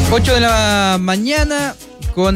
8 de la mañana, con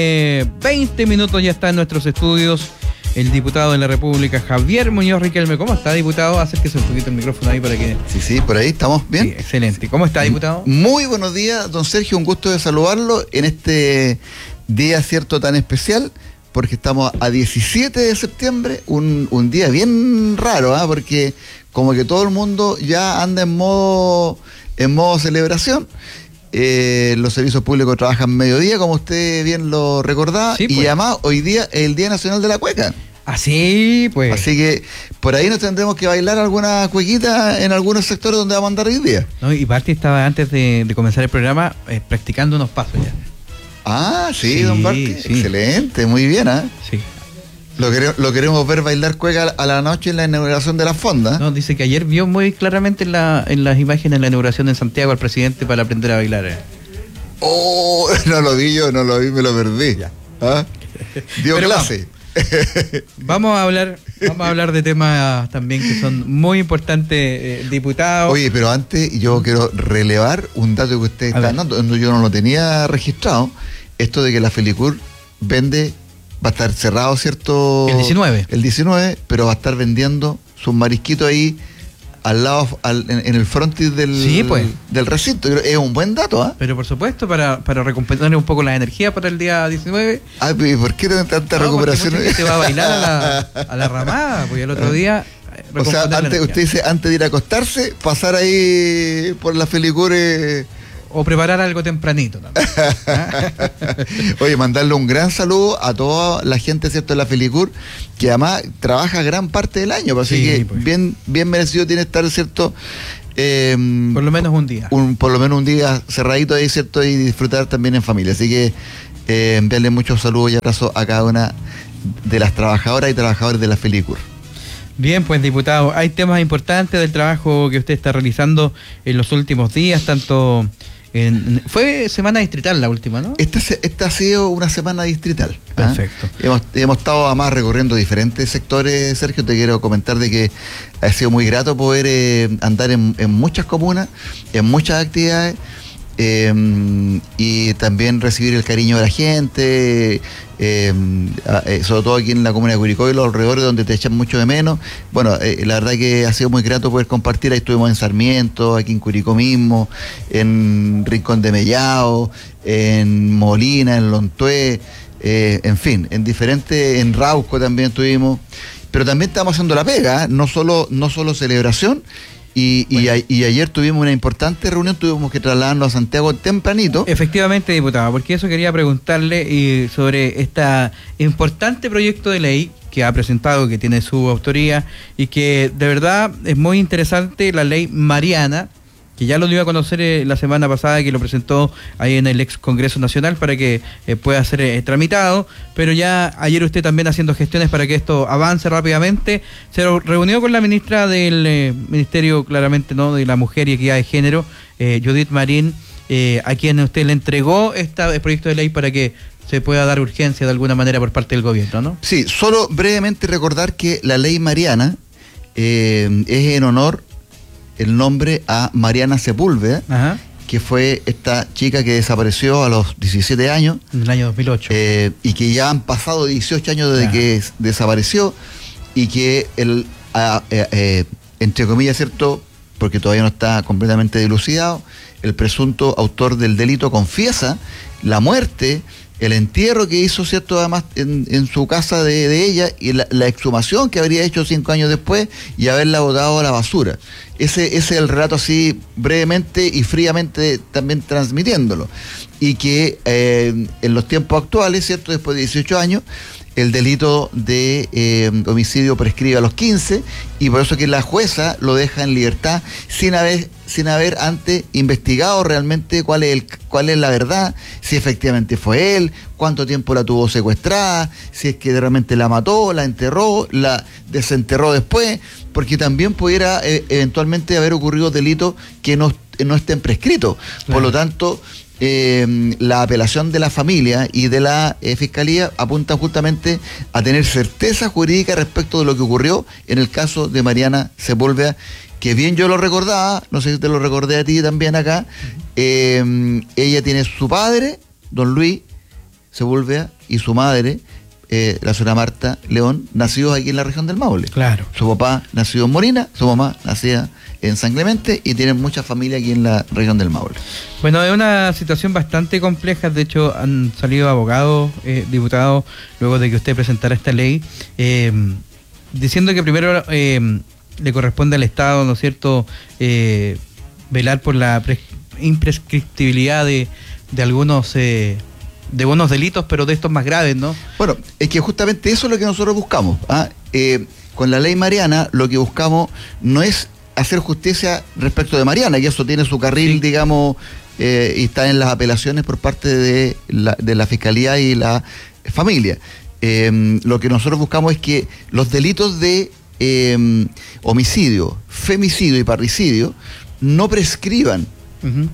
20 minutos ya está en nuestros estudios el diputado de la República, Javier Muñoz Riquelme. ¿Cómo está, diputado? Acérquese un poquito el micrófono ahí para que... Sí, por ahí estamos bien. Sí, excelente. ¿Cómo está, diputado? Muy buenos días, don Sergio, un gusto de saludarlo en este día, cierto, tan especial, porque estamos a 17 de septiembre, un día bien raro, porque como que todo el mundo ya anda en modo celebración. Los servicios públicos trabajan mediodía, como usted bien lo recordaba, sí, pues. Y además hoy día es el Día Nacional de la Cueca. Así pues. Así que por ahí nos tendremos que bailar alguna cuequita en algunos sectores donde vamos a andar hoy día. No, y Barty estaba antes de comenzar el programa practicando unos pasos ya. Ah, sí, don Barty. Sí. Excelente, muy bien, Sí. Lo queremos ver bailar cueca a la noche en la inauguración de la fonda. No, dice que ayer vio muy claramente en las imágenes de la inauguración en Santiago al presidente para aprender a bailar. Oh, no lo vi, me lo perdí. Ya. Dio pero clase. Vamos a hablar de temas también que son muy importantes, diputado. Oye, pero antes yo quiero relevar un dato que usted está dando, yo no lo tenía registrado, esto de que la Felicur va a estar cerrado, ¿cierto? El 19, pero va a estar vendiendo sus marisquitos ahí al lado, en el frontis del recinto. Es un buen dato, Pero por supuesto, para recompensar un poco la energía para el día 19. ¿Y por qué tanta recuperación? Porque se va a bailar a la ramada, pues el otro día... O sea, usted dice, antes de ir a acostarse, pasar ahí por la Felicur... O preparar algo tempranito también. Oye, mandarle un gran saludo a toda la gente, ¿cierto?, de la Felicur, que además trabaja gran parte del año, así que pues. bien merecido tiene estar, ¿cierto? Por lo menos un día. Por lo menos un día cerradito ahí, ¿cierto? Y disfrutar también en familia. Así que enviarle muchos saludos y abrazos a cada una de las trabajadoras y trabajadores de la Felicur. Bien, pues, diputado, hay temas importantes del trabajo que usted está realizando en los últimos días, tanto... Fue semana distrital la última, ¿no? Esta ha sido una semana distrital. Perfecto. Hemos estado además recorriendo diferentes sectores, Sergio. Te quiero comentar de que ha sido muy grato poder andar en muchas comunas, en muchas actividades, y también recibir el cariño de la gente, sobre todo aquí en la comuna de Curicó y los alrededores, donde te echan mucho de menos. Bueno, la verdad que ha sido muy grato poder compartir. Ahí estuvimos en Sarmiento, aquí en Curicó mismo, en Rincón de Mellao, en Molina, en Lontué, en fin, en Rauco también estuvimos. Pero también estamos haciendo la pega, no solo celebración. Y ayer tuvimos una importante reunión, tuvimos que trasladarnos a Santiago tempranito. Efectivamente, diputado, porque eso quería preguntarle sobre este importante proyecto de ley que ha presentado, que tiene su autoría, y que de verdad es muy interesante, la ley Mariana, que ya lo dio a conocer la semana pasada, que lo presentó ahí en el ex Congreso Nacional para que pueda ser tramitado, pero ya ayer usted también haciendo gestiones para que esto avance rápidamente. Se reunió con la ministra del Ministerio, claramente, ¿no?, de la Mujer y Equidad de Género, Judith Marín, a quien usted le entregó este proyecto de ley para que se pueda dar urgencia de alguna manera por parte del gobierno, ¿no? Sí, solo brevemente recordar que la ley Mariana es en honor el nombre a Mariana Sepúlveda, que fue esta chica que desapareció a los 17 años. En el año 2008. Y que ya han pasado 18 años desde que desapareció, y que entre comillas, ¿cierto?, porque todavía no está completamente dilucidado, el presunto autor del delito confiesa la muerte, el entierro que hizo, ¿cierto?, además en su casa de ella, y la exhumación que habría hecho 5 años después y haberla botado a la basura. Ese es el relato, así brevemente y fríamente también transmitiéndolo. Y que en los tiempos actuales, ¿cierto?, después de 18 años, el delito de homicidio prescribe a los 15, y por eso que la jueza lo deja en libertad sin haber antes investigado realmente cuál es la verdad, si efectivamente fue él, cuánto tiempo la tuvo secuestrada, si es que realmente la mató, la enterró, la desenterró después, porque también pudiera eventualmente haber ocurrido delitos que no estén prescritos. Claro. Por lo tanto, la apelación de la familia y de la Fiscalía apunta justamente a tener certeza jurídica respecto de lo que ocurrió en el caso de Mariana Sepúlveda, que bien yo lo recordaba, no sé si te lo recordé a ti también acá, ella tiene su padre, don Luis Sepúlveda, y su madre, la señora Marta León, nacidos aquí en la región del Maule. Claro. Su papá nacido en Morina, su mamá nacida en San Clemente, y tienen mucha familia aquí en la región del Maule. Bueno, es una situación bastante compleja. De hecho, han salido abogados, diputados, luego de que usted presentara esta ley, diciendo que primero le corresponde al Estado, ¿no es cierto?, velar por la imprescriptibilidad de algunos delitos, pero de estos más graves, ¿no? Bueno, es que justamente eso es lo que nosotros buscamos. Con la ley Mariana, lo que buscamos no es hacer justicia respecto de Mariana, que eso tiene su carril, sí, digamos, y está en las apelaciones por parte de la Fiscalía y la familia. Lo que nosotros buscamos es que los delitos de homicidio, femicidio y parricidio no prescriban. Uh-huh.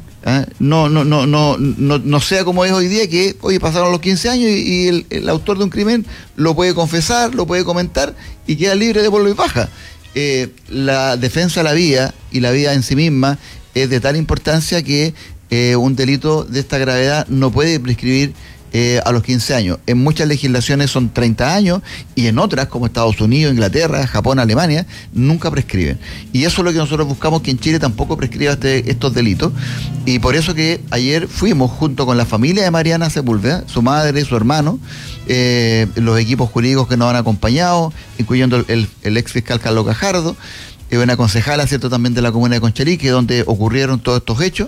No sea como es hoy día, que hoy pasaron los 15 años y el autor de un crimen lo puede confesar, lo puede comentar y queda libre de polvo y paja. La defensa de la vida y la vida en sí misma es de tal importancia que un delito de esta gravedad no puede prescribir a los 15 años. En muchas legislaciones son 30 años y en otras, como Estados Unidos, Inglaterra, Japón, Alemania, nunca prescriben. Y eso es lo que nosotros buscamos, que en Chile tampoco prescriba estos delitos. Y por eso que ayer fuimos junto con la familia de Mariana Sepúlveda, su madre, su hermano, los equipos jurídicos que nos han acompañado, incluyendo el ex fiscal Carlos Gajardo, una concejala, ¿cierto?, también de la comuna de Conchalí, que es donde ocurrieron todos estos hechos.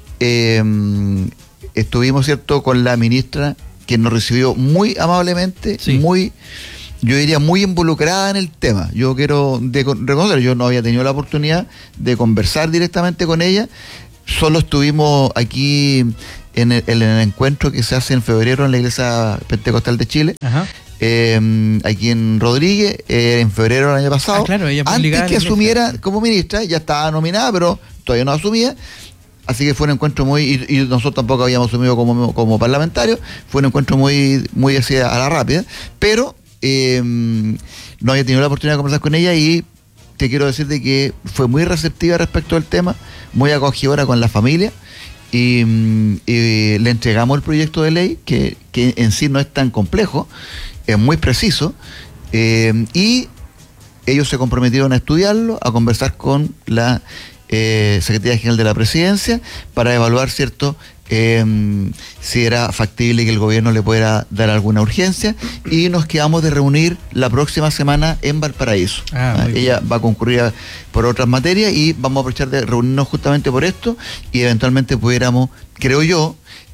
Estuvimos, ¿cierto?, con la ministra, que nos recibió muy amablemente, sí, yo diría muy involucrada en el tema. Yo quiero reconocer, yo no había tenido la oportunidad de conversar directamente con ella, solo estuvimos aquí en el encuentro que se hace en febrero en la Iglesia Pentecostal de Chile. Ajá. Aquí en Rodríguez, en febrero del año pasado. Claro, ella antes que asumiera como ministra, ya estaba nominada, pero todavía no asumía. Así que fue un encuentro muy, y nosotros tampoco habíamos asumido como parlamentarios, fue un encuentro muy así a la rápida, pero no había tenido la oportunidad de conversar con ella y te quiero decir de que fue muy receptiva respecto al tema, muy acogedora con la familia, y le entregamos el proyecto de ley, que en sí no es tan complejo, es muy preciso, y ellos se comprometieron a estudiarlo, a conversar con la Secretaría General de la Presidencia para evaluar, ¿cierto?, si era factible que el gobierno le pudiera dar alguna urgencia, y nos quedamos de reunir la próxima semana en Valparaíso. Ella va a concurrir por otras materias y vamos a aprovechar de reunirnos justamente por esto y eventualmente pudiéramos, creo yo,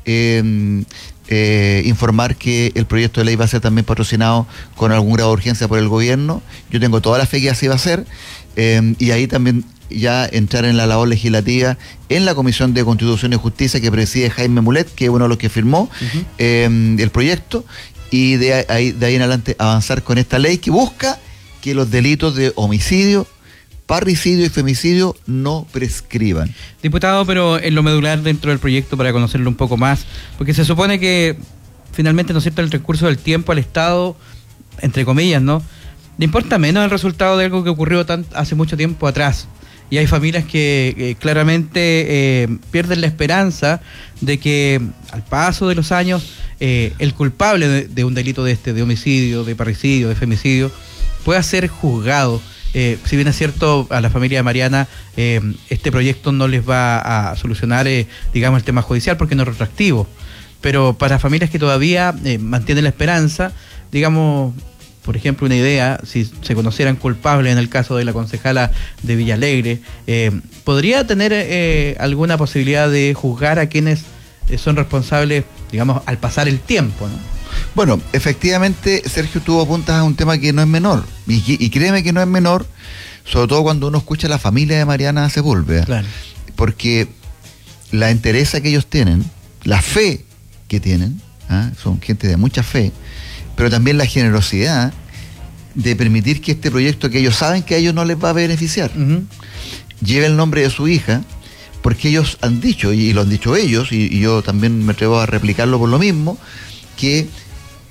informar que el proyecto de ley va a ser también patrocinado con algún grado de urgencia por el gobierno. Yo tengo toda la fe que así va a ser, y ahí también ya entrar en la labor legislativa en la Comisión de Constitución y Justicia que preside Jaime Mulet, que es uno de los que firmó el proyecto, y de ahí en adelante avanzar con esta ley que busca que los delitos de homicidio, parricidio y femicidio no prescriban. Diputado, pero en lo medular dentro del proyecto, para conocerlo un poco más, porque se supone que finalmente, ¿no es cierto?, el recurso del tiempo al Estado, entre comillas, ¿no?, le importa menos el resultado de algo que ocurrió hace mucho tiempo atrás. Y hay familias que claramente pierden la esperanza de que al paso de los años el culpable de un delito de homicidio, de parricidio, de femicidio, pueda ser juzgado. Si bien es cierto, a la familia de Mariana este proyecto no les va a solucionar, digamos, el tema judicial porque no es retroactivo. Pero para familias que todavía mantienen la esperanza, digamos, por ejemplo, una idea, si se conocieran culpables en el caso de la concejala de Villalegre, ¿podría tener alguna posibilidad de juzgar a quienes son responsables, digamos, al pasar el tiempo, ¿no? Bueno, efectivamente, Sergio, tú apuntas a un tema que no es menor, y créeme que no es menor, sobre todo cuando uno escucha a la familia de Mariana Sepúlveda, claro, porque la entereza que ellos tienen, la fe que tienen, son gente de mucha fe, pero también la generosidad de permitir que este proyecto, que ellos saben que a ellos no les va a beneficiar, lleve el nombre de su hija, porque ellos han dicho, y lo han dicho ellos, y yo también me atrevo a replicarlo por lo mismo, que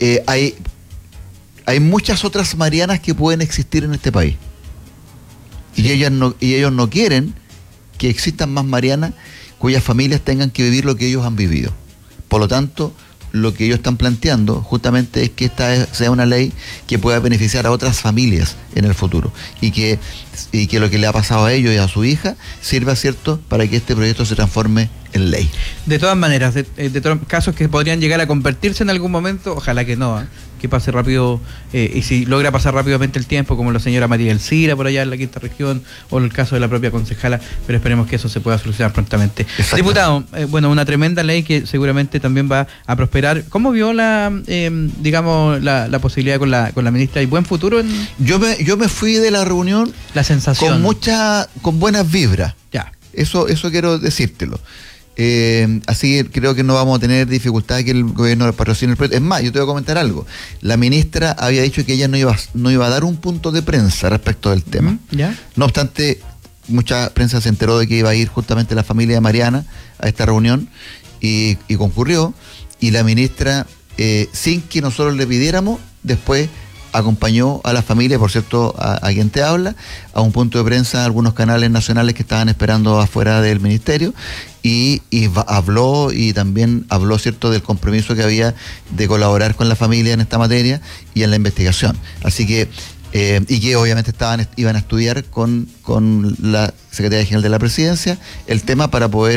hay muchas otras Marianas que pueden existir en este país. Y ellos no quieren que existan más Marianas cuyas familias tengan que vivir lo que ellos han vivido. Por lo tanto, lo que ellos están planteando justamente es que esta sea una ley que pueda beneficiar a otras familias en el futuro y que lo que le ha pasado a ellos y a su hija sirva, ¿cierto?, para que este proyecto se transforme en ley. De todas maneras, de todos casos que podrían llegar a convertirse en algún momento, ojalá que no, que pase rápido, y si logra pasar rápidamente el tiempo, como la señora María Elcira por allá en la quinta región, o en el caso de la propia concejala, pero esperemos que eso se pueda solucionar prontamente. Diputado, una tremenda ley que seguramente también va a prosperar. ¿Cómo vio la posibilidad con la ministra? ¿Hay buen futuro? Yo me fui de la reunión la sensación con buenas vibras. Ya. Eso quiero decírtelo. Así que creo que no vamos a tener dificultad que el gobierno patrocine el proyecto. Es más, yo te voy a comentar algo. La ministra había dicho que ella no iba a dar un punto de prensa respecto del tema. ¿Ya? No obstante, mucha prensa se enteró de que iba a ir justamente la familia de Mariana a esta reunión y concurrió. Y la ministra, sin que nosotros le pidiéramos, después acompañó a la familia, por cierto, a quien te habla, a un punto de prensa, a algunos canales nacionales que estaban esperando afuera del ministerio, y habló, ¿cierto?, del compromiso que había de colaborar con la familia en esta materia y en la investigación. Así que, y que obviamente iban a estudiar con la Secretaría General de la Presidencia el tema para poder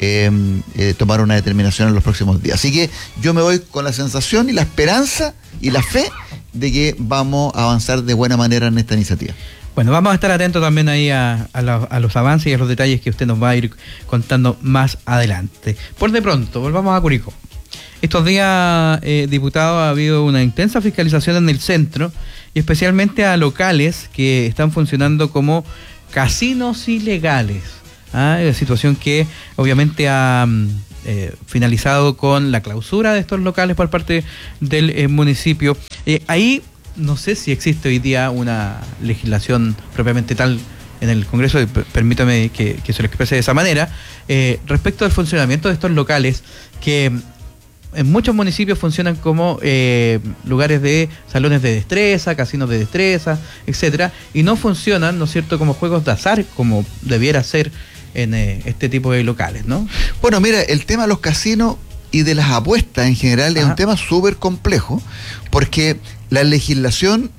tomar una determinación en los próximos días. Así que yo me voy con la sensación y la esperanza y la fe de que vamos a avanzar de buena manera en esta iniciativa. Bueno, vamos a estar atentos también ahí a los avances y a los detalles que usted nos va a ir contando más adelante. Por de pronto, volvamos a Curicó. Estos días, diputado, ha habido una intensa fiscalización en el centro y especialmente a locales que están funcionando como casinos ilegales. Situación que obviamente ha finalizado con la clausura de estos locales por parte del municipio. Ahí no sé si existe hoy día una legislación propiamente tal en el Congreso, permítame que se lo exprese de esa manera, respecto al funcionamiento de estos locales que en muchos municipios funcionan como lugares de salones de destreza, casinos de destreza, etcétera, y no funcionan, ¿no es cierto?, como juegos de azar, como debiera ser en este tipo de locales, ¿no? Bueno, mira, el tema de los casinos y de las apuestas en general es un tema súper complejo, porque la legislación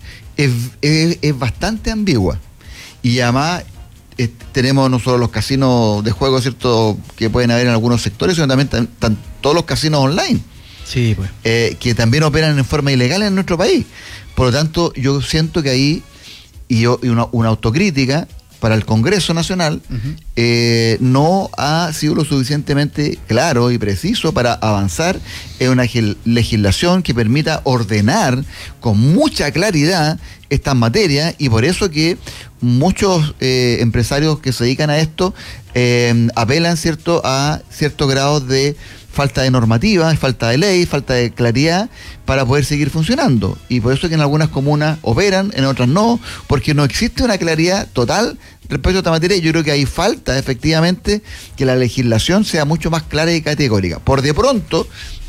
es bastante ambigua. Y además tenemos no solo los casinos de juego, ¿cierto?, que pueden haber en algunos sectores, sino también están todos los casinos online. Sí, pues. Que también operan en forma ilegal en nuestro país. Por lo tanto, yo siento que ahí, y una autocrítica para el Congreso Nacional, no ha sido lo suficientemente claro y preciso para avanzar en una legislación que permita ordenar con mucha claridad estas materias, y por eso que muchos empresarios que se dedican a esto apelan, ¿cierto?, a ciertos grados de falta de normativa, falta de ley, falta de claridad para poder seguir funcionando. Y por eso que en algunas comunas operan, en otras no, porque no existe una claridad total respecto a esta materia. Yo creo que hay falta, efectivamente, que la legislación sea mucho más clara y categórica. Por de pronto,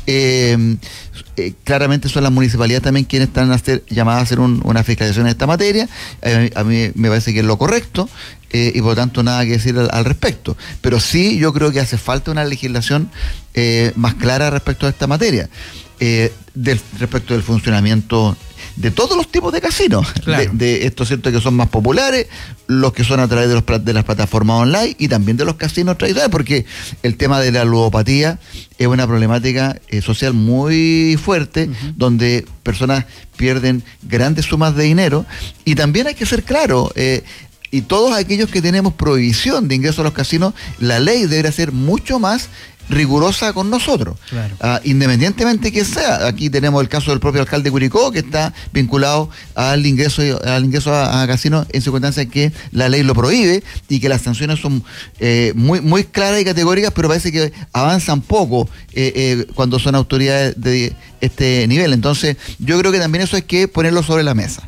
claramente son las municipalidades también quienes están llamadas a hacer una fiscalización en esta materia. A mí me parece que es lo correcto, y por lo tanto nada que decir al respecto. Pero sí, yo creo que hace falta una legislación más clara respecto a esta materia, respecto del funcionamiento de todos los tipos de casinos, claro, de estos, ¿cierto?, que son más populares, los que son a través de las plataformas online, y también de los casinos tradicionales, porque el tema de la ludopatía es una problemática social muy fuerte, donde personas pierden grandes sumas de dinero. Y también hay que ser claro, y todos aquellos que tenemos prohibición de ingreso a los casinos, la ley debería ser mucho más rigurosa con nosotros, claro. Independientemente que sea. Aquí tenemos el caso del propio alcalde de Curicó, que está vinculado al ingreso a casinos en circunstancias que la ley lo prohíbe, y que las sanciones son muy, muy claras y categóricas, pero parece que avanzan poco cuando son autoridades de este nivel. Entonces yo creo que también eso hay que ponerlo sobre la mesa.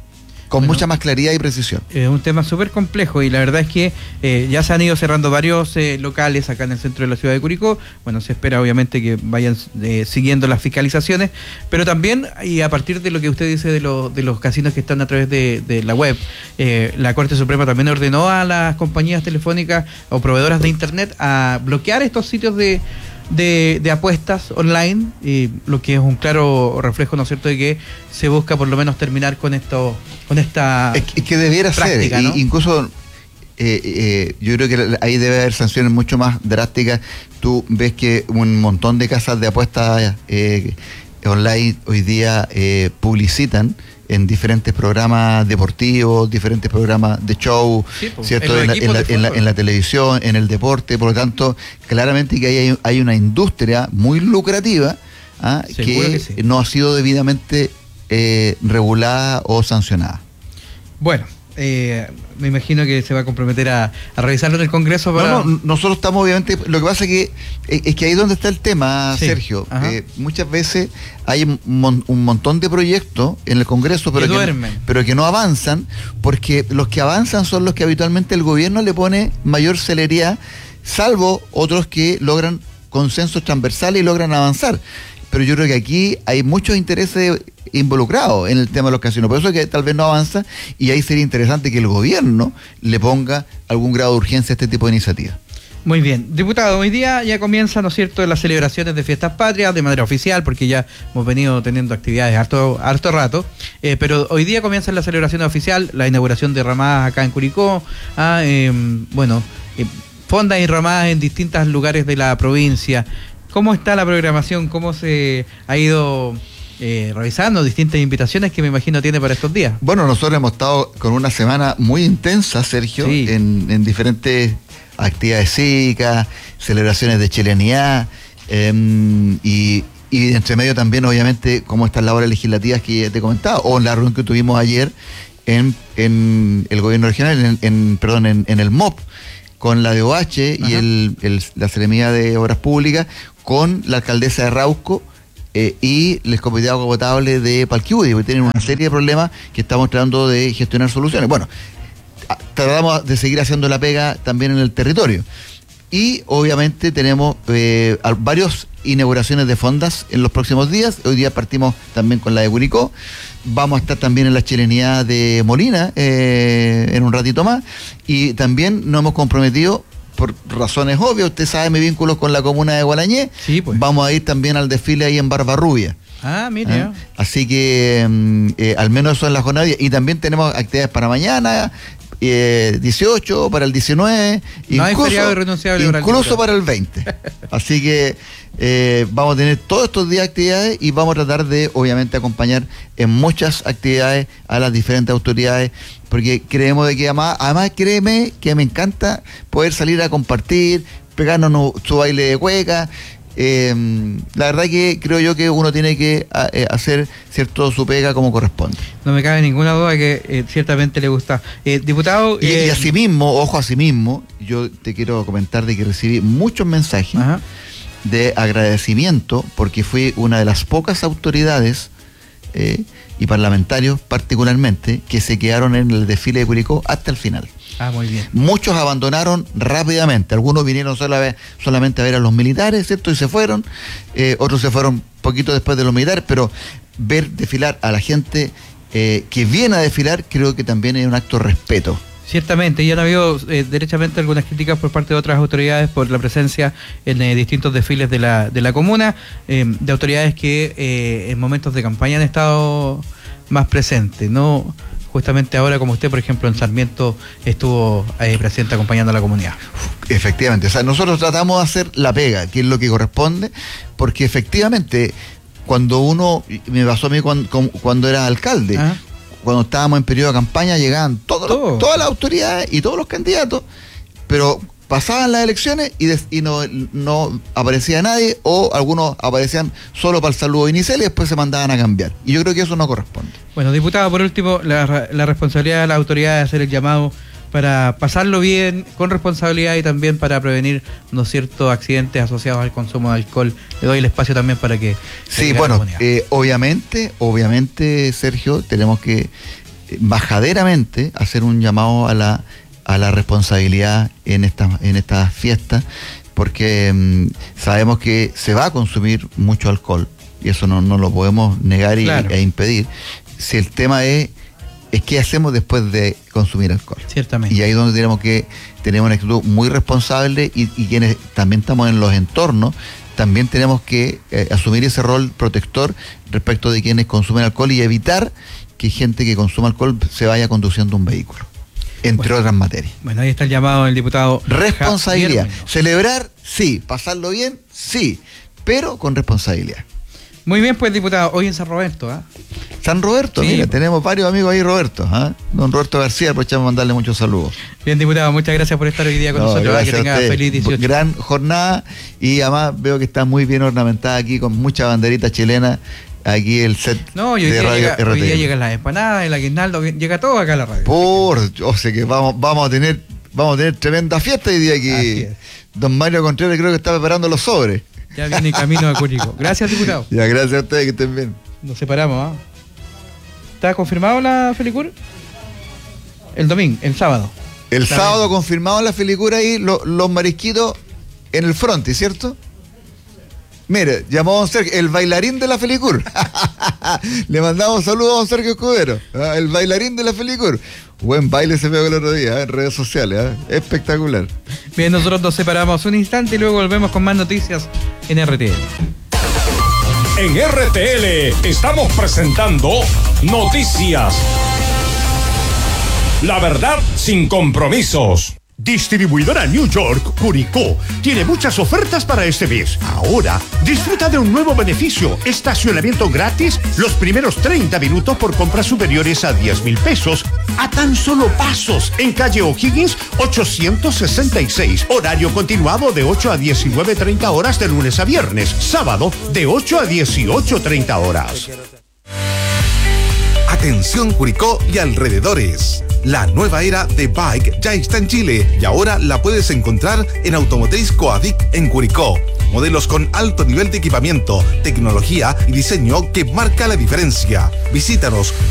Con bueno, mucha más claridad y precisión. Es un tema súper complejo y la verdad es que ya se han ido cerrando varios locales acá en el centro de la ciudad de Curicó. Bueno, se espera obviamente que vayan siguiendo las fiscalizaciones, pero también, y a partir de lo que usted dice de los casinos que están a través de la web, la Corte Suprema también ordenó a las compañías telefónicas o proveedoras de internet a bloquear estos sitios de apuestas online, y lo que es un claro reflejo, ¿no es cierto?, de que se busca por lo menos terminar con esta es que debiera práctica, ser, ¿no? Incluso yo creo que ahí debe haber sanciones mucho más drásticas. Tú ves que un montón de casas de apuestas online hoy día publicitan en diferentes programas deportivos, diferentes programas de show, sí, ¿cierto? En la televisión, en el deporte. Por lo tanto, claramente que ahí hay una industria muy lucrativa que sí, no ha sido debidamente regulada o sancionada. Bueno, me imagino que se va a comprometer a revisarlo en el Congreso para... No, nosotros estamos obviamente... Lo que pasa es que ahí es donde está el tema, sí, Sergio. Muchas veces hay un montón de proyectos en el Congreso, pero que no avanzan, porque los que avanzan son los que habitualmente el gobierno le pone mayor celeridad, salvo otros que logran consensos transversales y logran avanzar. Pero yo creo que aquí hay muchos intereses involucrados en el tema de los casinos, por eso es que tal vez no avanza, y ahí sería interesante que el gobierno le ponga algún grado de urgencia a este tipo de iniciativas. Muy bien. Diputado, hoy día ya comienzan, ¿no es cierto?, las celebraciones de fiestas patrias de manera oficial, porque ya hemos venido teniendo actividades harto rato, pero hoy día comienzan las celebraciones oficiales, la inauguración de ramadas acá en Curicó, fondas y ramadas en distintos lugares de la provincia. ¿Cómo está la programación? ¿Cómo se ha ido revisando distintas invitaciones que me imagino tiene para estos días? Bueno, nosotros hemos estado con una semana muy intensa, Sergio, sí, en diferentes actividades cívicas, celebraciones de chilenidad, y entre medio también, obviamente, como estas labores legislativas que te he comentado, o en la reunión que tuvimos ayer en el gobierno regional, en el MOP, con la DOH y la Seremía de Obras Públicas, con la alcaldesa de Rauco y el Comité de Agua Potable de Palquiudi, porque tienen una serie de problemas que estamos tratando de gestionar soluciones. Bueno, tratamos de seguir haciendo la pega también en el territorio. Y obviamente tenemos varias inauguraciones de fondas en los próximos días. Hoy día partimos también con la de Curicó. Vamos a estar también en la chilenidad de Molina en un ratito más. Y también nos hemos comprometido, por razones obvias, usted sabe mi vínculo con la comuna de Gualañé, sí, pues. Vamos a ir también al desfile ahí en Barbarrubia. Mira. Así que al menos eso en la jornada. Y también tenemos actividades para mañana, 18, para el 19, no hay feriado irrenunciable incluso para el 20. Así que vamos a tener todos estos días actividades y vamos a tratar de, obviamente, acompañar en muchas actividades a las diferentes autoridades, porque creemos de que además créeme que me encanta poder salir a compartir, pegarnos su baile de cueca. La verdad que creo yo que uno tiene que hacer su pega como corresponde. No me cabe ninguna duda que ciertamente le gusta. Diputado... Y asimismo, yo te quiero comentar de que recibí muchos mensajes de agradecimiento, porque fui una de las pocas autoridades y parlamentarios particularmente que se quedaron en el desfile de Curicó hasta el final. Muy bien. Muchos abandonaron rápidamente, algunos vinieron solamente a ver a los militares, ¿cierto? Y se fueron, otros se fueron poquito después de los militares, pero ver desfilar a la gente que viene a desfilar creo que también es un acto de respeto. Ciertamente, ya han habido derechamente algunas críticas por parte de otras autoridades por la presencia en distintos desfiles de la comuna, de autoridades que en momentos de campaña han estado más presentes, ¿no? Justamente ahora, como usted, por ejemplo, en Sarmiento estuvo presente acompañando a la comunidad. Efectivamente, o sea, nosotros tratamos de hacer la pega, que es lo que corresponde, porque efectivamente, cuando uno, me pasó a mí cuando era alcalde, cuando estábamos en periodo de campaña, llegaban todas las autoridades y todos los candidatos, pero pasaban las elecciones y no aparecía nadie, o algunos aparecían solo para el saludo inicial y después se mandaban a cambiar. Y yo creo que eso no corresponde. Bueno, diputado, por último, la responsabilidad de la autoridad de hacer el llamado para pasarlo bien, con responsabilidad, y también para prevenir unos ciertos accidentes asociados al consumo de alcohol. Le doy el espacio también para que... Sí, bueno, obviamente, Sergio, tenemos que bajaderamente hacer un llamado a la responsabilidad en estas fiestas, porque sabemos que se va a consumir mucho alcohol, y eso no lo podemos negar e impedir. Si el tema es qué hacemos después de consumir alcohol. Ciertamente. Y ahí es donde tenemos que tener una actitud muy responsable, y quienes también estamos en los entornos, también tenemos que asumir ese rol protector respecto de quienes consumen alcohol y evitar que gente que consuma alcohol se vaya conduciendo un vehículo, entre otras materias. Bueno, ahí está el llamado del diputado. Responsabilidad. Celebrar, sí. Pasarlo bien, sí. Pero con responsabilidad. Muy bien, pues, diputado. Hoy en San Roberto, ¿ah? San Roberto, sí, mira, tenemos varios amigos ahí, Roberto. Don Roberto García, aprovechamos de mandarle muchos saludos. Bien, diputado, muchas gracias por estar hoy día con nosotros. Que tenga feliz 18. Gran jornada, y además veo que está muy bien ornamentada aquí, con mucha banderita chilena. Aquí el set de Radio RTL. Hoy día llegan las empanadas, el aguinaldo, llega todo acá a la radio. O sea que vamos a tener tremenda fiesta hoy día aquí. Don Mario Contreras creo que está preparando los sobres. Ya viene camino a Curicó. Gracias, diputado. Ya, gracias a ustedes, que estén bien. Nos separamos, ¿ah? ¿Está confirmado la Felicur? El domingo, el sábado. El sábado confirmado la Felicur ahí, los marisquitos en el fronte, ¿cierto? Mire, llamó a don Sergio, el bailarín de la Felicur. Le mandamos saludos a don Sergio Escudero, el bailarín de la Felicur. Buen baile se pegó el otro día en redes sociales, espectacular. Bien, nosotros nos separamos un instante y luego volvemos con más noticias en RTL. En RTL estamos presentando Noticias. La verdad sin compromisos. Distribuidora New York, Curicó, tiene muchas ofertas para este mes. Ahora, disfruta de un nuevo beneficio: estacionamiento gratis los primeros 30 minutos por compras superiores a 10,000 pesos, a tan solo pasos, en calle O'Higgins 866. Horario continuado de 8 a 19:30 horas de lunes a viernes. Sábado de 8 a 18:30 horas. Atención Curicó y alrededores. La nueva era de Bike ya está en Chile y ahora la puedes encontrar en Automotriz Coavic en Curicó. Modelos con alto nivel de equipamiento, tecnología y diseño que marca la diferencia. Visítanos